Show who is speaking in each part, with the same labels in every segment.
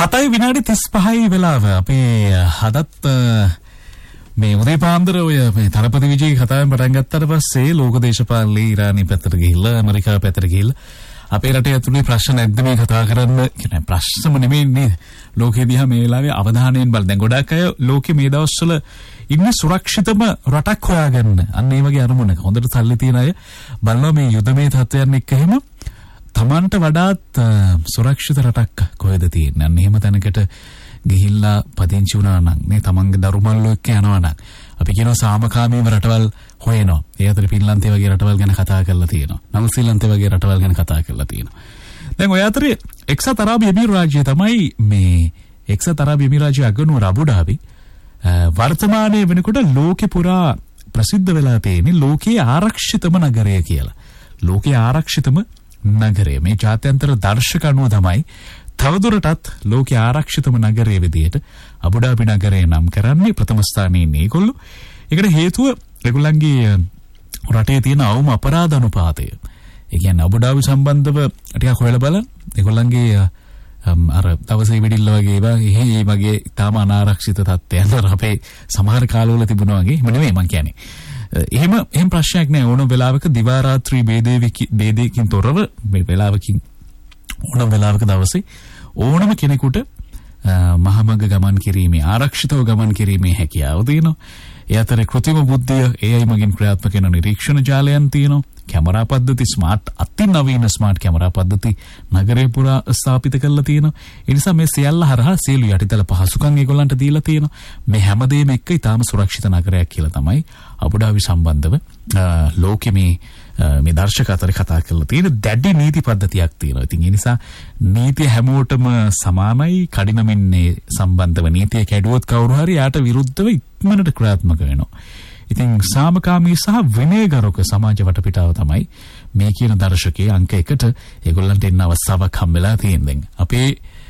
Speaker 1: 7:35 වෙලාව අපේ හදත් මේ උදේ පාන්දර ඔය මේ තරපති විජේ කතාවෙන් පටන් ගත්තට පස්සේ ලෝක දේශපාලනේ ඉරානයේ පැත්තට ගිහිල්ලා ඇමරිකාව පැත්තට ගිහිල්ලා අපේ රටේ ඇතුලේ ප්‍රශ්න නැද්ද මේ කතා කරන්න කියන ප්‍රශ්නම නෙමෙයි නේද ලෝකෙ දිහා මේ වෙලාවේ අවධානයෙන් බලන දැන් ගොඩක් අය ලෝකෙ මේ දවස්වල ඉන්නේ සුරක්ෂිතම රටක් හොයාගන්න අන්න ඒ වගේ අරමුණක හොඳට සල්ලි තියන අය බලනවා මේ යුදමේ තත්ත්වයන් එක්ක එහෙම තමන්ට වඩාත් සුරක්ෂිත රටක් කොහෙද තියෙන්නේ අන්න එහෙම තැනකට ගිහිල්ලා පදිංචි වුණා නම් මේ තමන්ගේ දරුමල්ලෝ එක්ක යනවා නම් අපි කියනවා සාමකාමීව රටවල් හොයනවා. ඒ අතර පින්ලන්තේ වගේ රටවල් ගැන කතා කරලා තියෙනවා. නවසීලන්තේ වගේ රටවල් ගැන කතා කරලා තියෙනවා. දැන් ඔය අතරේ එක්සත් අරාබි එමිරාජ්‍යය තමයි මේ එක්සත් අරාබි එමිරාජ්‍ය අගනුවර අබු ඩාබි වර්තමානයේ වෙනකොට ලෝකෙ පුරා ප්‍රසිද්ධ වෙලා තියෙන්නේ ලෝකයේ ආරක්ෂිතම නගරය කියලා. ලෝකයේ ආරක්ෂිතම නගරය මේ ජාත්‍යන්තර දර්ශක අනුව තමයි තවදුරටත් ලෝකයේ ආරක්ෂිතම නගරයේ විදියට අබු ඩාබි නගරය නම් කරන්නේ ප්‍රථම ස්ථානයේ ඉන්නේ ඒගොල්ලෝ. ඒකට හේතුව ඒගොල්ලන්ගේ රටේ තියෙන අවම අපරාධ අනුපාතය. ඒ කියන්නේ අබු ඩාබි සම්බන්ධව ටිකක් හොයලා බලන්න. ඒගොල්ලන්ගේ අර දවසේ වෙඩිල්ල වගේ ඒ වගේ තාම අනාරක්ෂිත තත්ත්වයන් අර අපේ සමහර කාලවල තිබුණා වගේ. එහෙම නෙමෙයි මං කියන්නේ. එහෙම ප්‍රශ්නයක් නෑ ඕනම වෙලාවක දිවා රාත්‍රී ભેදයකින් තොරව මේ වෙලාවකින් ඕනම වෙලාවක දවසේ ඕනම කෙනෙකුට මහමග ගමන් කිරීමේ ආරක්ෂිතව ගමන් කිරීමේ හැකියාව තියෙනවා. ඒ අතරේ කෘත්‍රිම බුද්ධිය AI මගින් ක්‍රියාත්මක වෙන නිරීක්ෂණ ජාලයන් තියෙනවා. කැමරා පද්ධති ස්මාර්ට් අතිනවීන ස්මාර්ට් කැමරා පද්ධති නගරේ පුරා ස්ථාපිත කරලා තියෙනවා. ඒ නිසා මේ සියල්ල හරහා සියලු යටිතල පහසුකම් ඒගොල්ලන්ට දීලා තියෙනවා. මේ හැමදේම එක්ක ඊටාම සුරක්ෂිත නගරයක් කියලා තමයි අබු ඩාබි සම්බන්ධව ලෝකෙ මේ දර්ශක අතර කතා කරලා තියෙන දැඩි නීති පද්ධතියක් තියෙනවා. ඉතින් ඒ නිසා නීතිය හැමෝටම සමානයි. කඩිනමින්නේ සම්බන්ධව නීතිය කැඩුවොත් කවුරු හරි යාට විරුද්ධව ඉක්මනට ක්‍රියාත්මක වෙනවා. ඉතින් සාමකාමී සහ විනයගරුක සමාජ වටපිටාව තමයි මේ කියන දර්ශකයේ අංක 1ට ඒගොල්ලන්ට එන්න අවස්ථාවක් හම්බෙලා තියෙන්නේ. අපේ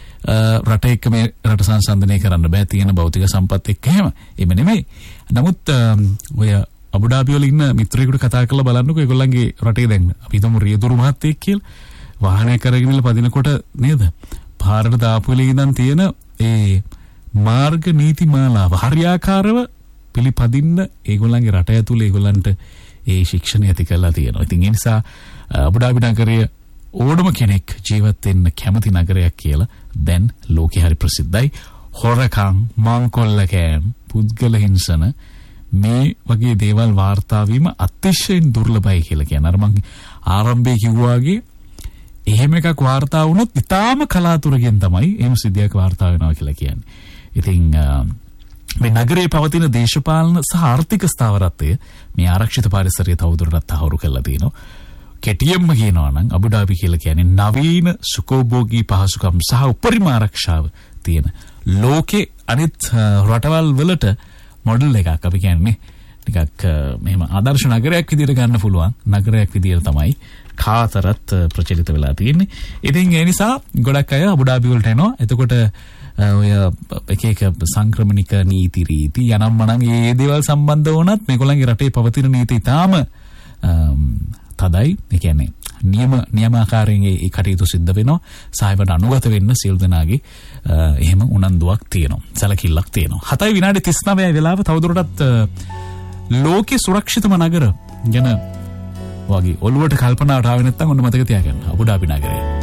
Speaker 1: රට එක්ක මේ රට සංසන්දනය කරන්න බෑ තියෙන භෞතික සම්පත් එක්ක එහෙම. එමෙ නෙමෙයි. නමුත් ඔය අබු ඩාබි වල ඉන්න මිත්‍රයෙකුට කතා කරලා බලන්නකෝ ඒගොල්ලන්ගේ රටේ දැන් අපි හිතමු රියදුරු මහත්තයෙක් කියලා වාහනයක් කරගෙන ඉල පදිනකොට නේද පාරට දාපු වෙලේ ඉඳන් තියෙන ඒ මාර්ග නීති මාලාව හරියාකාරව පිළිපදින්න ඒගොල්ලන්ගේ රට ඇතුලේ ඒගොල්ලන්ට ඒ ශික්ෂණය ඇති කරලා තියෙනවා. ඉතින් ඒ නිසා අබු ඩාබි නගරය ඕනම කෙනෙක් ජීවත් වෙන්න කැමති නගරයක් කියලා දැන් ලෝකේ හරි ප්‍රසිද්ධයි. හොරකම්, මංකොල්ලකෑම්, පුද්ගල හිංසන මේ වගේ දේවල් වාර්තා වීම අතිශයින් දුර්ලභයි කියලා කියන අර මම ආරම්භයේ කිව්වාගේ එහෙම එකක් වාර්තා වුණොත් ඉතාම කලාතුරකින් තමයි එහෙම සිද්ධියක් වාර්තා වෙනවා කියලා කියන්නේ. ඉතින් මේ නගරයේ පවතින දේශපාලන සහ ආර්ථික ස්ථාවරත්වය මේ ආරක්ෂිත පරිසරය තවදුරටත් තහවුරු කරලා තියෙනවා. කෙටියෙන්ම කියනවා නම් අබු ඩාබි කියලා කියන්නේ නවීන සුඛෝභෝගී පහසුකම් සහ උපරිම ආරක්ෂාව තියෙන ලෝකේ අනිත් රටවල් වලට මොඩල් එකක් අපි කියන්නේ ටිකක් මෙහෙම ආදර්ශ නගරයක් විදිහට ගන්න පුළුවන් නගරයක් විදිහට තමයි කාතරත් ප්‍රචලිත වෙලා තියෙන්නේ. ඉතින් ඒ නිසා ගොඩක් අය අබු ඩාබි වලට එනවා. එතකොට ඔය එක සංක්‍රමණික නීති රීති යනම් මනම් මේ දේවල් සම්බන්ධ වුණත් මේගොල්ලන්ගේ රටේ පවතින නීති තාම තදයි. ඒ කියන්නේ නියමාකාරයෙන් ඒ කටයුතු සිද්ධ වෙනවා. සායවට අනුගත වෙන්න සියලු දෙනාගේ එහෙම උනන්දුවක් තියෙනවා. සැලකිල්ලක් තියෙනවා. 7:39 වෙලාව තවදුරටත් ලෝකේ සුරක්ෂිතම නගර ගැන වගේ ඔළුවට කල්පනාවට ආවේ නැත්නම් ඔන්න මතක තියාගන්න අබු ඩාබි නගරය.